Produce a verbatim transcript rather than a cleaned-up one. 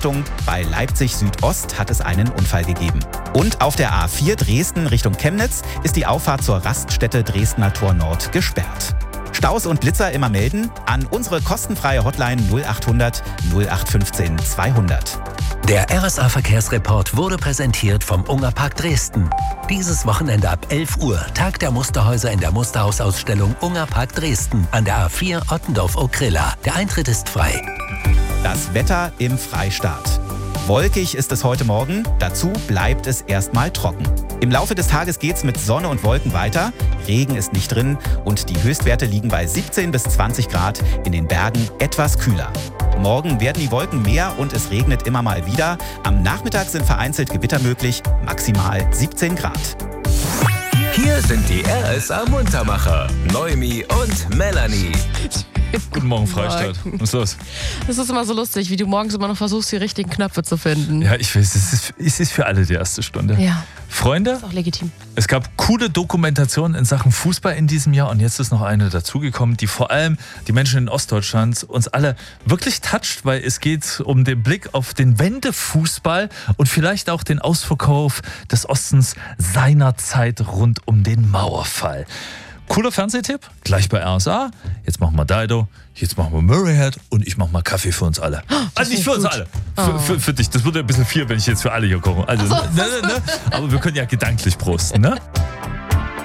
Richtung. Bei Leipzig Südost hat es einen Unfall gegeben. Und auf der A vier Dresden Richtung Chemnitz ist die Auffahrt zur Raststätte Dresdner Tor Nord gesperrt. Staus und Blitzer immer melden an unsere kostenfreie Hotline null acht hundert null acht fünfzehn zweihundert. Der R S A-Verkehrsreport wurde präsentiert vom Ungerpark Dresden. Dieses Wochenende ab elf Uhr Tag der Musterhäuser in der Musterhausausstellung Ungerpark Dresden an der A vier Ottendorf-Okrilla. Der Eintritt ist frei. Das Wetter im Freistaat. Wolkig ist es heute Morgen, dazu bleibt es erstmal trocken. Im Laufe des Tages geht's mit Sonne und Wolken weiter, Regen ist nicht drin und die Höchstwerte liegen bei siebzehn bis zwanzig Grad, in den Bergen etwas kühler. Morgen werden die Wolken mehr und es regnet immer mal wieder. Am Nachmittag sind vereinzelt Gewitter möglich, maximal siebzehn Grad. Hier sind die R S A-Muntermacher, Noemi und Melanie. Guten Morgen, Freistadt. Was ist los? Das ist immer so lustig, wie du morgens immer noch versuchst, die richtigen Knöpfe zu finden. Ja, ich weiß, es ist, es ist für alle die erste Stunde. Ja. Freunde, Ist auch legitim. es gab coole Dokumentationen in Sachen Fußball in diesem Jahr und jetzt ist noch eine dazugekommen, die vor allem die Menschen in Ostdeutschland uns alle wirklich toucht, weil es geht um den Blick auf den Wendefußball und vielleicht auch den Ausverkauf des Ostens seinerzeit rund um den Mauerfall. Cooler Fernsehtipp, gleich bei R S A. Jetzt machen wir Dido, jetzt machen wir Murrayhead und ich mache mal Kaffee für uns alle. Also nicht für uns alle, für, Oh. für, für dich. Das wird ja ein bisschen viel, wenn ich jetzt für alle hier koche. Also, ne, ne, ne? Aber wir können ja gedanklich prosten, ne?